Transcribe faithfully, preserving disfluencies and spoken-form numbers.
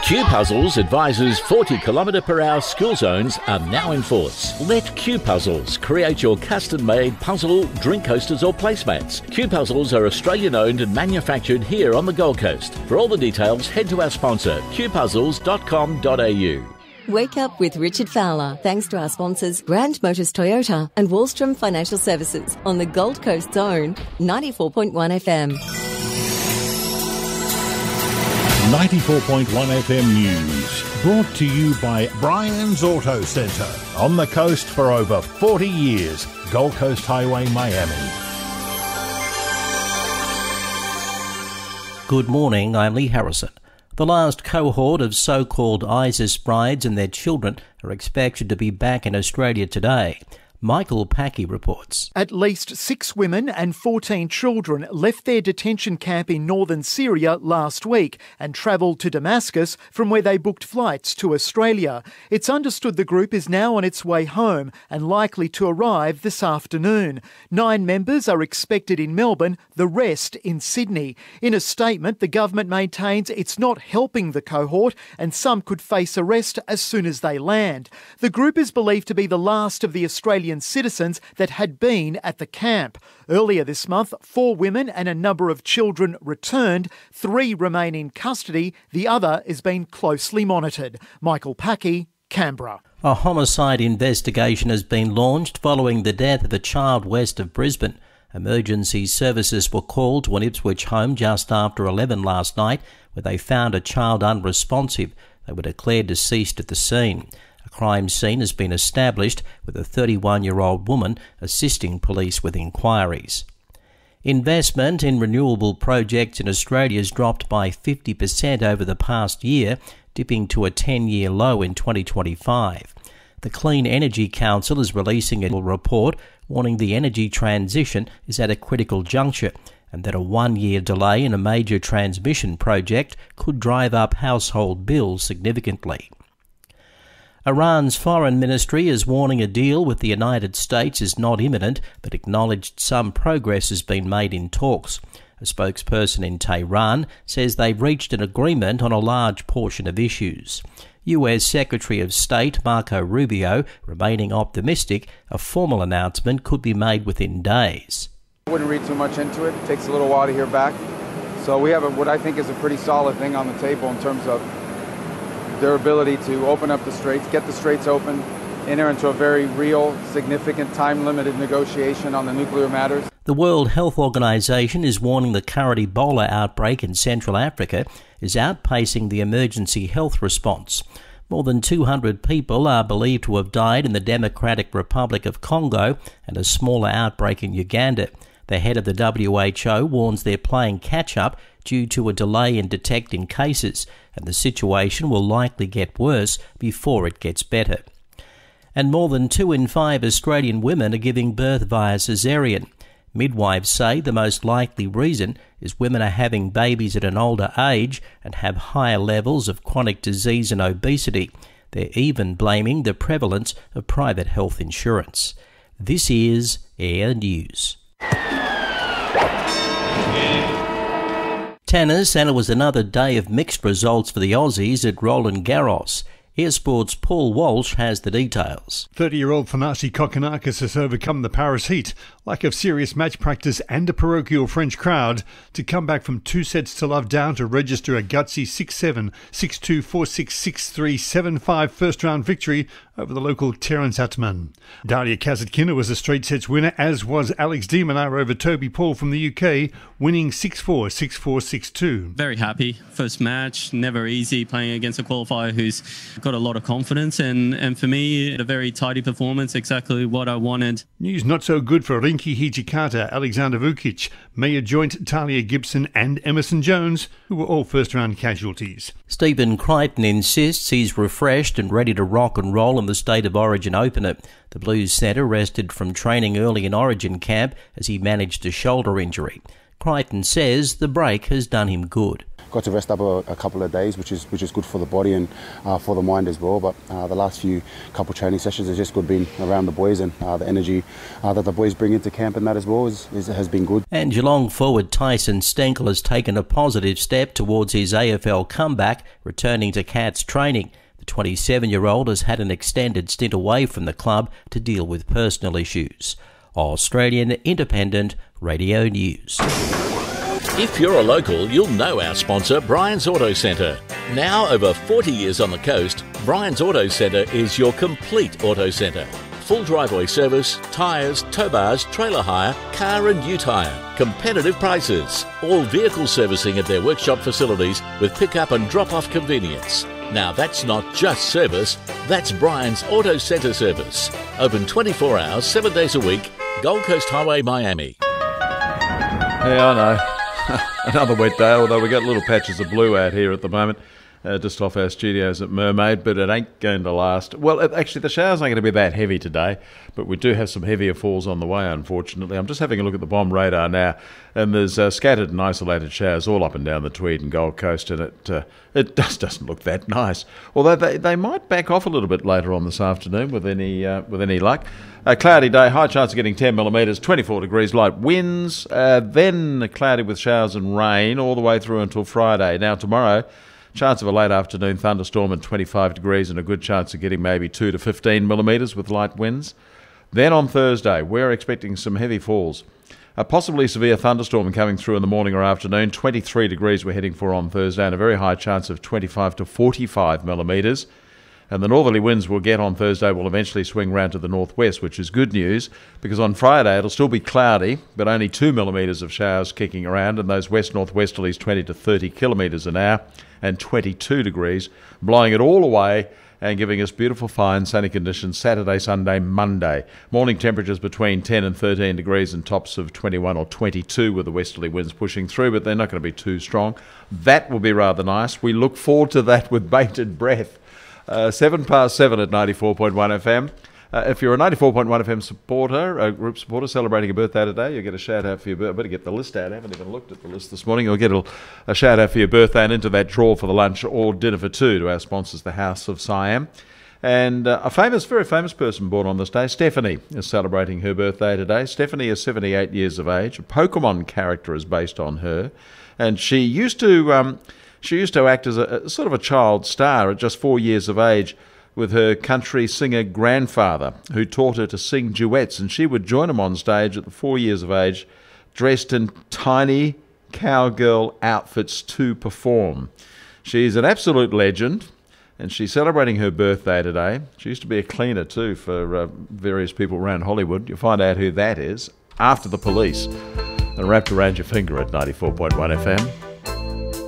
Q Puzzles advises forty kilometre per hour school zones are now in force. Let Q Puzzles create your custom-made puzzle, drink coasters or placemats. Q Puzzles are Australian-owned and manufactured here on the Gold Coast. For all the details, head to our sponsor, q puzzles dot com dot a u. Wake up with Richard Fowler, thanks to our sponsors Grand Motors Toyota and Wallstrom Financial Services on the Gold Coast Zone, ninety-four point one F M. ninety-four point one F M News, brought to you by Brian's Auto Centre. On the coast for over forty years, Gold Coast Highway, Miami. Good morning, I'm Lee Harrison. The last cohort of so-called ISIS brides and their children are expected to be back in Australia today. Michael Packey reports. At least six women and fourteen children left their detention camp in northern Syria last week and travelled to Damascus, from where they booked flights to Australia. It's understood the group is now on its way home and likely to arrive this afternoon. Nine members are expected in Melbourne, the rest in Sydney. In a statement, the government maintains it's not helping the cohort and some could face arrest as soon as they land. The group is believed to be the last of the Australian citizens that had been at the camp. Earlier this month, four women and a number of children returned. Three remain in custody. The other is being closely monitored. Michael Packey, Canberra. A homicide investigation has been launched following the death of a child west of Brisbane. Emergency services were called to an Ipswich home just after eleven last night, where they found a child unresponsive. They were declared deceased at the scene. A crime scene has been established, with a thirty-one-year-old woman assisting police with inquiries. Investment in renewable projects in Australia has dropped by fifty percent over the past year, dipping to a ten-year low in twenty twenty-five. The Clean Energy Council is releasing a report warning the energy transition is at a critical juncture and that a one-year delay in a major transmission project could drive up household bills significantly. Iran's foreign ministry is warning a deal with the United States is not imminent, but acknowledged some progress has been made in talks. A spokesperson in Tehran says they've reached an agreement on a large portion of issues. U S Secretary of State Marco Rubio remaining optimistic a formal announcement could be made within days. I wouldn't read too much into it. It takes a little while to hear back. So we have a, what I think is a pretty solid thing on the table in terms of their ability to open up the straits, get the straits open, enter into a very real, significant, time-limited negotiation on the nuclear matters. The World Health Organization is warning the current Ebola outbreak in Central Africa is outpacing the emergency health response. More than two hundred people are believed to have died in the Democratic Republic of Congo and a smaller outbreak in Uganda. The head of the W H O warns they're playing catch-up due to a delay in detecting cases, and the situation will likely get worse before it gets better. And more than two in five Australian women are giving birth via caesarean. Midwives say the most likely reason is women are having babies at an older age and have higher levels of chronic disease and obesity. They're even blaming the prevalence of private health insurance. This is Air News. Tennis, and it was another day of mixed results for the Aussies at Roland Garros. Air Sports' Paul Walsh has the details. thirty-year-old Thanasi Kokkinakis has overcome the Paris heat, lack of serious match practice and a parochial French crowd to come back from two sets to love down to register a gutsy six seven, six two, four six, six three, seven five first-round victory over the local Terence Atman. Daria Kasatkina was a straight sets winner, as was Alex de Minaur over Toby Paul from the U K, winning six four, six four, six two. Very happy. First match, never easy, playing against a qualifier who's got a lot of confidence, and, and for me, a very tidy performance, exactly what I wanted. News not so good for Rinky Hijikata, Alexander Vukic, Maya Joint, Talia Gibson and Emerson Jones, who were all first-round casualties. Stephen Crichton insists he's refreshed and ready to rock and roll in the State of Origin opener. The Blues centre rested from training early in Origin camp as he managed a shoulder injury. Crichton says the break has done him good. Got to rest up a, a couple of days, which is which is good for the body and uh, for the mind as well. But uh, the last few couple training sessions has just good being around the boys, and uh, the energy uh, that the boys bring into camp and that as well is, is, has been good. And Geelong forward Tyson Stenkel has taken a positive step towards his A F L comeback, returning to Cats training. The twenty-seven-year-old has had an extended stint away from the club to deal with personal issues. Australian Independent Radio News. If you're a local, you'll know our sponsor, Brian's Auto Centre. Now over forty years on the coast, Brian's Auto Centre is your complete auto centre. Full driveway service, tyres, tow bars, trailer hire, car and new tyre. Competitive prices. All vehicle servicing at their workshop facilities with pick-up and drop-off convenience. Now that's not just service, that's Brian's Auto Centre service. Open twenty-four hours, seven days a week, Gold Coast Highway, Miami. Yeah, I know. Another wet day, although we got little patches of blue out here at the moment, uh, just off our studios at Mermaid, but it ain't going to last. Well, it, actually, the showers aren't going to be that heavy today, but we do have some heavier falls on the way, unfortunately. I'm just having a look at the bomb radar now, and there's uh, scattered and isolated showers all up and down the Tweed and Gold Coast, and it uh, it just doesn't look that nice. Although they, they might back off a little bit later on this afternoon with any uh, with any luck. A cloudy day, high chance of getting ten millimetres, twenty-four degrees, light winds, uh, then cloudy with showers and rain all the way through until Friday. Now tomorrow, chance of a late afternoon thunderstorm and twenty-five degrees and a good chance of getting maybe two to fifteen millimetres with light winds. Then on Thursday, we're expecting some heavy falls. A possibly severe thunderstorm coming through in the morning or afternoon, twenty-three degrees we're heading for on Thursday, and a very high chance of twenty-five to forty-five millimetres. And the northerly winds we'll get on Thursday will eventually swing round to the northwest, which is good news, because on Friday it'll still be cloudy, but only two millimetres of showers kicking around, and those west-northwesterlies twenty to thirty kilometres an hour, and twenty-two degrees, blowing it all away and giving us beautiful, fine, sunny conditions Saturday, Sunday, Monday. Morning temperatures between ten and thirteen degrees and tops of twenty-one or twenty-two with the westerly winds pushing through, but they're not going to be too strong. That will be rather nice. We look forward to that with bated breath. Uh, seven past seven at ninety-four point one F M. Uh, if you're a ninety-four point one F M supporter, a group supporter celebrating a birthday today, you'll get a shout out for your birthday. I better get the list out. I haven't even looked at the list this morning. You'll get a, a shout out for your birthday and into that draw for the lunch or dinner for two to our sponsors, the House of Siam. And uh, a famous, very famous person born on this day, Stephanie, is celebrating her birthday today. Stephanie is seventy-eight years of age. A Pokemon character is based on her. And she used to... Um, She used to act as a, a sort of a child star at just four years of age with her country singer grandfather, who taught her to sing duets, and she would join him on stage at the four years of age, dressed in tiny cowgirl outfits to perform. She's an absolute legend, and she's celebrating her birthday today. She used to be a cleaner too for uh, various people around Hollywood. You'll find out who that is after the police. And wrapped around your finger at ninety-four point one F M.